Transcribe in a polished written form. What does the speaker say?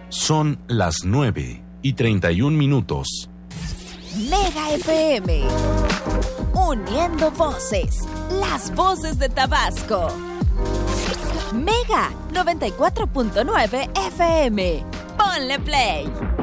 Son las 9:31. Mega FM. Uniendo voces. Las voces de Tabasco. Mega 94.9 FM. Ponle play.